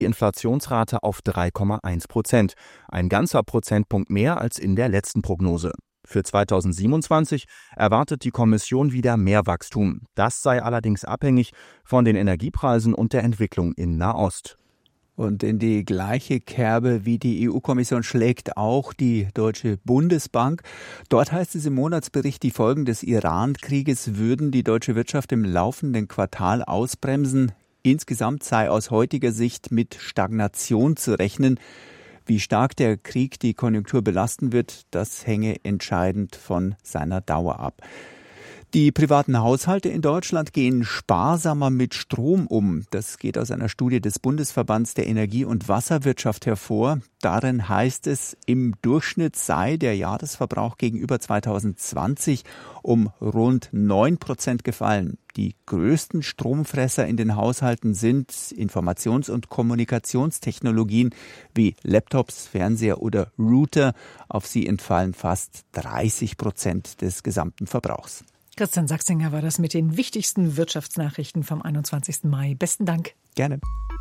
die Inflationsrate auf 3,1%, ein ganzer Prozentpunkt mehr als in der letzten Prognose. Für 2027 erwartet die Kommission wieder mehr Wachstum. Das sei allerdings abhängig von den Energiepreisen und der Entwicklung in Nahost. Und in die gleiche Kerbe wie die EU-Kommission schlägt auch die Deutsche Bundesbank. Dort heißt es im Monatsbericht, die Folgen des Iran-Krieges würden die deutsche Wirtschaft im laufenden Quartal ausbremsen. Insgesamt sei aus heutiger Sicht mit Stagnation zu rechnen. Wie stark der Krieg die Konjunktur belasten wird, das hänge entscheidend von seiner Dauer ab. Die privaten Haushalte in Deutschland gehen sparsamer mit Strom um. Das geht aus einer Studie des Bundesverbands der Energie- und Wasserwirtschaft hervor. Darin heißt es, im Durchschnitt sei der Jahresverbrauch gegenüber 2020 um rund 9% gefallen. Die größten Stromfresser in den Haushalten sind Informations- und Kommunikationstechnologien wie Laptops, Fernseher oder Router. Auf sie entfallen fast 30% des gesamten Verbrauchs. Christian Sachsinger war das mit den wichtigsten Wirtschaftsnachrichten vom 21. Mai. Besten Dank. Gerne.